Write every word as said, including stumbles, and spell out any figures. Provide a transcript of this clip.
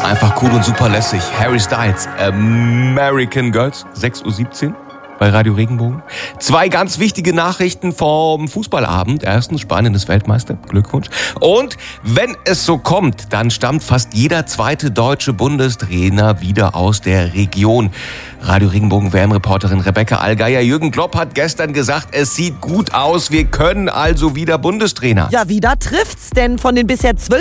Einfach cool und super lässig. Harry Styles, American Girls, sechs Uhr siebzehn bei Radio Regenbogen. Zwei ganz wichtige Nachrichten vom Fußballabend. Erstens, Spanien ist Weltmeister. Glückwunsch. Und wenn es so kommt, dann stammt fast jeder zweite deutsche Bundestrainer wieder aus der Region. Radio Regenbogen W M-Reporterin Rebecca Allgeier. Jürgen Klopp hat gestern gesagt, es sieht gut aus. Wir können also wieder Bundestrainer. Ja, wieder trifft's, denn von den bisher zwölf